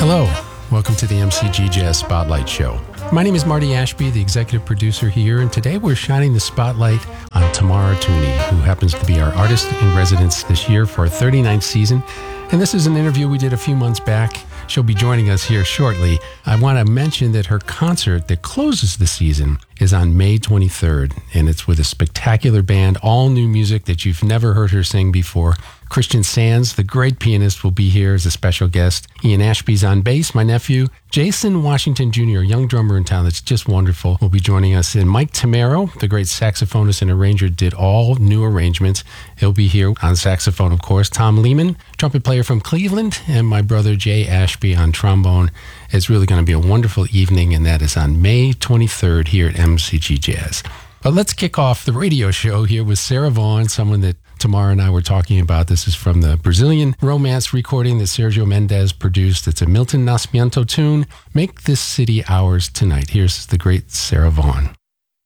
Hello, welcome to the MCG Jazz Spotlight Show. My name is Marty Ashby, the executive producer here, and today we're shining the spotlight on Tamara Tunie, who happens to be our artist in residence this year for our 39th season. And this is an interview we did a few months back. She'll be joining us here shortly. I want to mention that her concert that closes the season is on May 23rd, and it's with a spectacular band, all new music that you've never heard her sing before. Christian Sands, the great pianist, will be here as a special guest. Ian Ashby's on bass, my nephew. Jason Washington Jr., a young drummer in town that's just wonderful, will be joining us. And Mike Tamero, the great saxophonist and arranger, did all new arrangements. He'll be here on saxophone, of course. Tom Lehman, trumpet player from Cleveland, and my brother Jay Ashby on trombone. It's really going to be a wonderful evening, and that is on May 23rd here at MCG Jazz. But let's kick off the radio show here with Sarah Vaughan, someone that Tamara and I were talking about. This is from the Brazilian Romance recording that Sergio Mendes produced. It's a Milton Nascimento tune, Make This City Ours Tonight. Here's the great Sarah Vaughan.